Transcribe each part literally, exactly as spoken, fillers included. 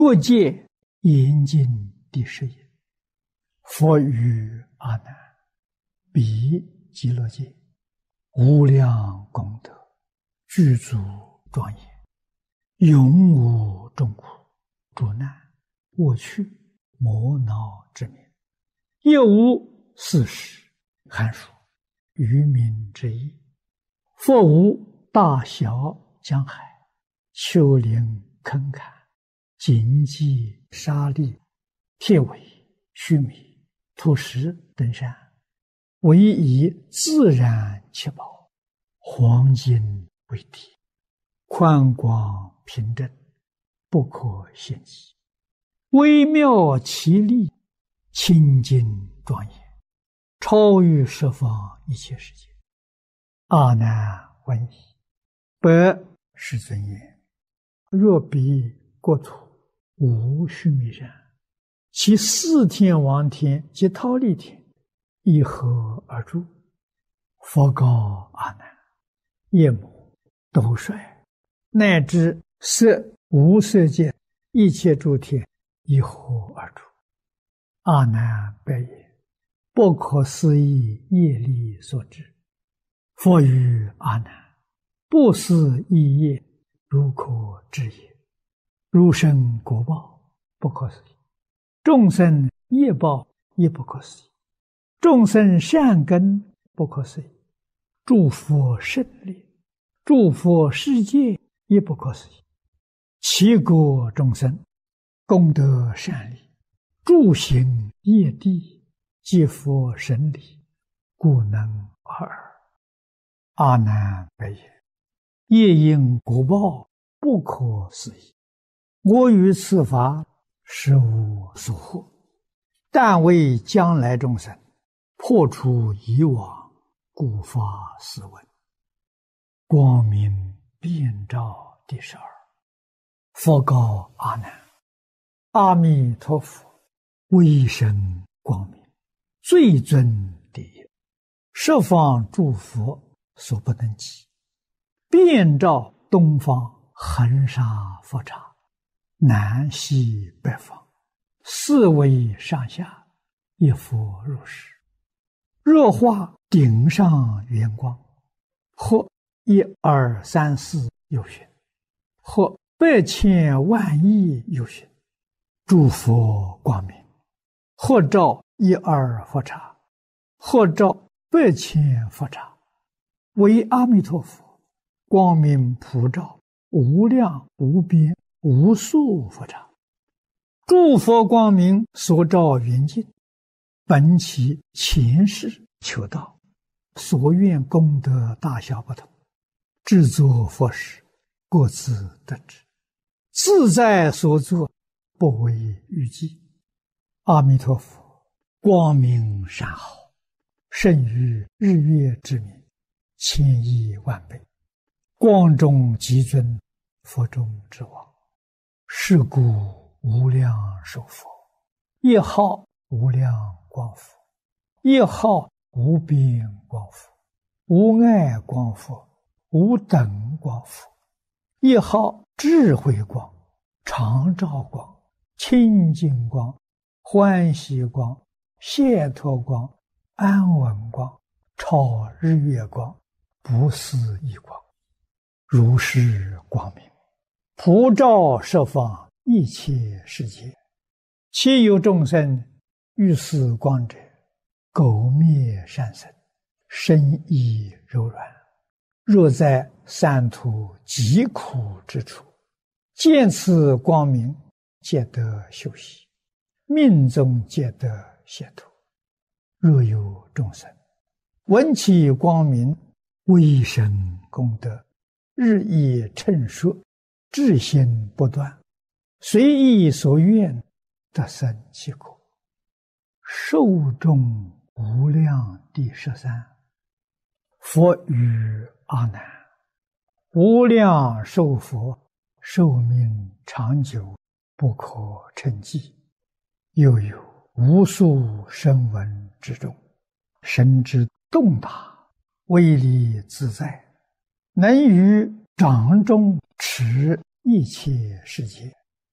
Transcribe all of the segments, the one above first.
过界严禁第十也。佛语阿难：彼极乐界无量功德，具足庄严，永无众苦、诸难、恶趣、魔恼之名，亦无四时、寒暑、愚民之意。佛无大小江海、丘陵坑坎、荆棘沙砾、铁苇须弥、土石等山，唯以自然七宝、黄金为体，宽广平正，不可限计，微妙奇丽，清净庄严，超于十方一切世界。阿难问已，白世尊言：若彼国土无须弥山，其四天王天及忉利天以何而住？佛告阿难：夜母、斗率乃至色无色界一切诸天以何而住？阿难白言：不可思议业力所致。佛语阿难：不思议业，如可知也。如生果报，不可思议；众生业报，亦不可思议；众生善根，不可思议；诸佛胜利，诸佛世界，亦不可思议。其国众生功德善利，诸行业地，皆佛神理，故能尔。阿难白言：业因果报，不可思议。我于此法实无所获，但为将来众生破除以往，故发斯文。光明遍照第十二。佛告阿难：阿弥陀佛威神光明，最尊第一，十方诸佛所不能及，遍照东方恒沙佛刹，南西北方，四维上下，一佛如是。若化顶上圆光，或一二三四有寻，或百千万亿有寻，诸佛光明，或照一二佛刹，或照百千佛刹，为阿弥陀佛光明普照无量无边无数佛刹。诸佛光明所照圆净，本其前世求道，所愿功德大小不同，制作佛时各自得知，自在所作，不为预计。阿弥陀佛光明善好，胜于日月之明，千亿万倍，光中极尊，佛中之王。是故无量寿佛，一号无量光佛，一号无边光佛，无碍光佛，无等光佛，一号智慧光、常照光、清净光、欢喜光、解脱光、安稳光、超日月光、不思议光，如是光明普照十方一切世界。其有众生遇此光者，苟灭善身，身意柔软，若在三途极苦之处，见此光明，皆得休息，命中皆得解脱。若有众生闻其光明，威神功德日益称说，至心不断，随意所愿，得生其果。寿终无量第十三。佛语阿难：无量寿佛寿命长久，不可称计。又有无数声闻之众，神之动大，威力自在，能于掌中持一切世界，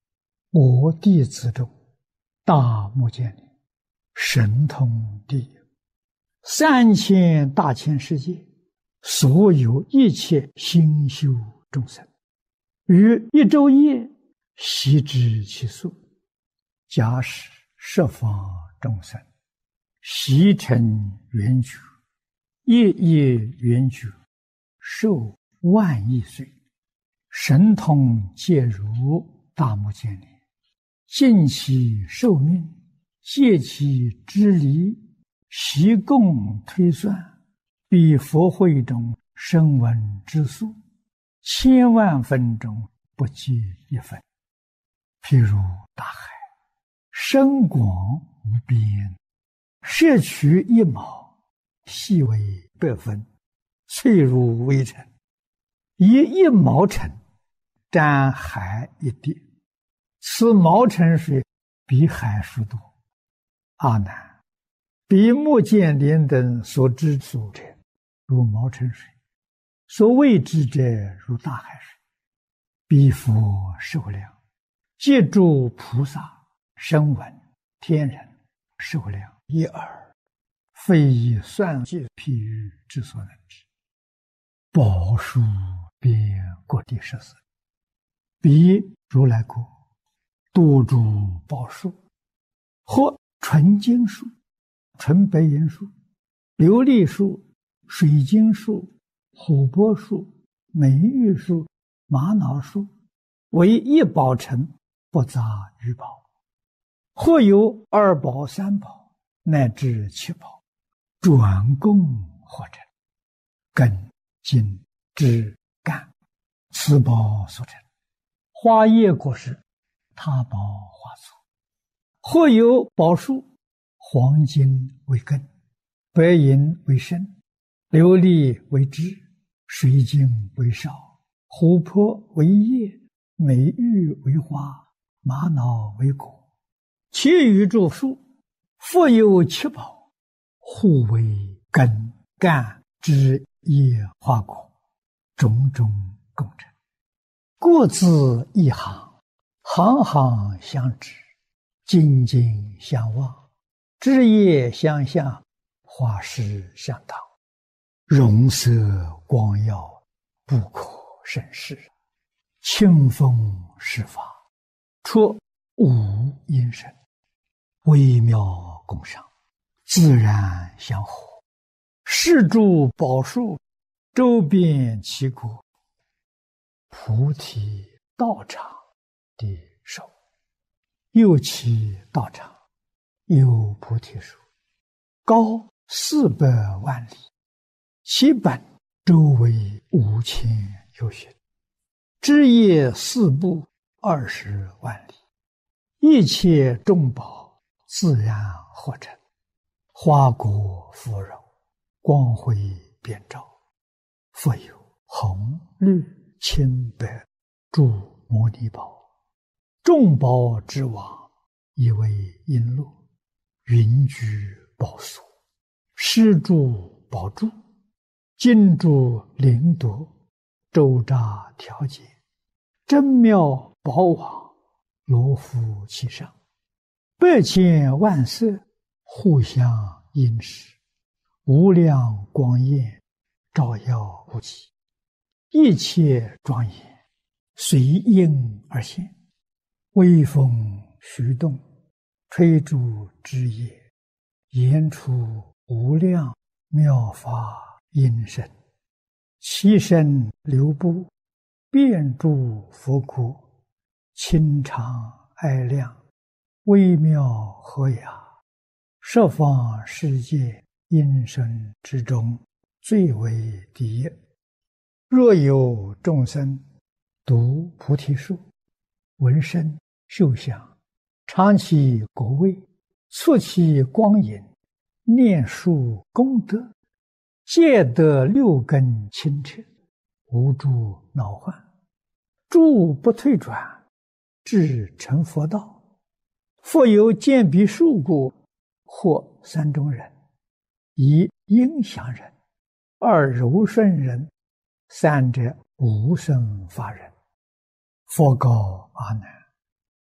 我弟子中，大目犍连，神通第一。三千大千世界，所有一切心修众生，于一昼夜悉知其数。假使十方众生，悉成圆觉，夜夜圆觉，寿万亿岁，神通皆如大目犍连，尽其寿命，借其之离，悉共推算，比佛会中声闻之数，千万分中不及一分。譬如大海，深广无边，摄取一毛，细为百分，脆如微尘，以一毛尘沾海一滴，此毛尘水比海数多。阿难，比目犍连等所知数者，如毛尘水；所未知者，如大海水。彼佛寿量，借诸菩萨、声闻、天人寿量一耳，非以算计譬喻之所能知。宝树遍各地十四，彼如来国多诸宝树，或纯金树、纯白银树、琉璃树、水晶树、琥珀树、美玉树、玛瑙树，为一宝城，不杂于宝。或有二宝、三宝，乃至七宝，转供或成，根、茎、枝、干，此宝所成。花叶果实，他宝花簇。或有宝树，黄金为根，白银为身，琉璃为枝，水晶为少，琥珀为叶，美玉为花，玛瑙为果。其余诸树，复有七宝，互为根、干、枝、叶、花果，种种共成。各自一行，行行相知，紧紧相望，枝叶相向，花实相当，容色光耀，不可胜视。清风施法，出无因声，微妙共赏，自然相合。是诸宝树，周遍其国，菩提道场的手，右其道场有菩提树，高四百万里，其本周围五千由旬，枝叶四部二十万里，一切众宝自然合成，花果芙蓉，光辉遍照，复有红、绿、青、白诸摩尼宝，众宝之王，以为璎珞，云居宝所，施诸宝柱，金珠灵夺，周匝调节，真妙宝网，罗敷其上，百千万色，互相映饰，无量光焰，照耀无极，一切庄严，随应而现，微风徐动，吹诸枝叶，言出无量妙法音声，其身流布，遍诸佛国，清常爱亮，微妙和雅，十方世界音声之中，最为第一。若有众生读菩提树，闻声嗅香，尝其果味，触其光影，念述功德，皆得六根清澈，无诸恼患，诸不退转，至成佛道。复有见彼树故，或三种人：一应祥人，二柔顺人，三者无生法忍。佛告阿难：